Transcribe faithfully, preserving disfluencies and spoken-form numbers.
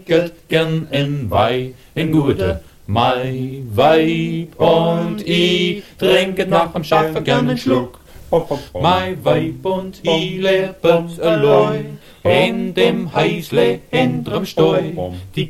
trinket gern en Wein, en gute Mai, Weib und I, trinket nach dem Schaffen gern en Schluck. Mai, Weib und I lebet alloy, in dem Häusle hinterm Steu, die